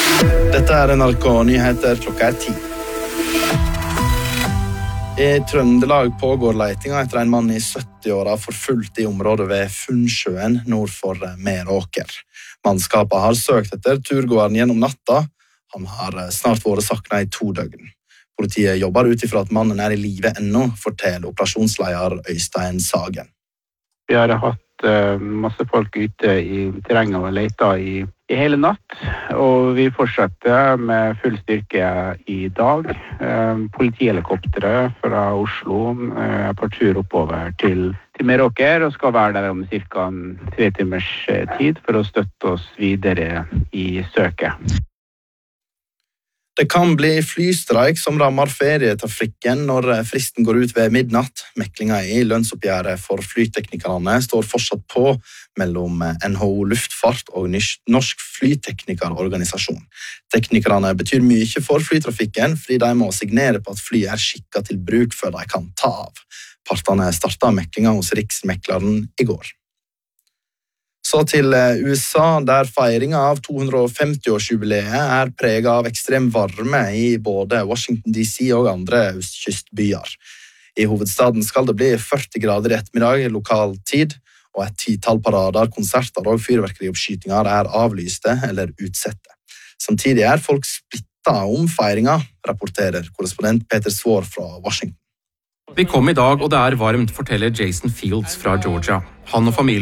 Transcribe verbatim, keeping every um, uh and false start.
Dette er N R K Nyheter, klokka er ti. I Trøndelag pågår leitinga etter en mann i sytti-åra forfulgt i området ved Funnsjøen nord for Meråker. Mannskapet har søkt etter turgåeren gjennom natta. Han har snart vært sakna i to døgn. Politiet jobber ut ifra at mannen er i live ennå, forteller operasjonsleder Øystein Sagen. Vi har hatt uh, masse folk ute i terrenget og leita i, i hele natt, og vi fortsetter med full styrke i dag. Uh, politihelikoptere fra Oslo uh, er på tur oppover til, til Meråker og skal være der om cirka tre timers tid for å støtte oss videre i søket. Det kan bli flystreik som rammer ferietrafikken når fristen går ut ved midnatt. Meklinga i lønnsoppgjøret for flyteknikerne står fortsatt på mellom N H O Luftfart og Norsk Flyteknikerorganisasjon. Teknikerne betyr mye for flytrafikken fordi de må signere på at fly er skikket til bruk før de kan ta av. Partene startet meklinga hos Riksmekleren i går. Så til U S A, der feiringa av to hundre femti-årsjubileet er preget av ekstrem varme i både Washington D C og andre kystbyer. I hovedstaden skal det bli førti grader i ettermiddag lokal tid, og et titall parader, konserter og fyrverkerioppskytinger er avlyste eller utsette. Samtidig er folk splitta om feiringa, rapporterer korrespondent Peter Svår fra Washington. Vi kom i dag, og det er varmt, forteller Jason Fields fra Georgia. Han og familien